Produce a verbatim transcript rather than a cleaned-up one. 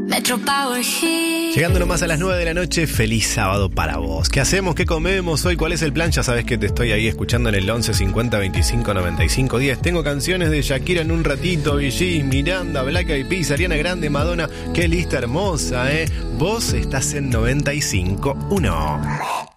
Metro Power Hit. Llegando nomás a las nueve de la noche, feliz sábado para vos. ¿Qué hacemos? ¿Qué comemos hoy? ¿Cuál es el plan? Ya sabes que te estoy ahí escuchando en el once cincuenta veinticinco noventa y cinco diez. Tengo canciones de Shakira en un ratito, Billie, Miranda, Black Eyed Peas, Ariana Grande, Madonna. Qué lista hermosa, ¿eh? Vos estás en noventa y cinco uno.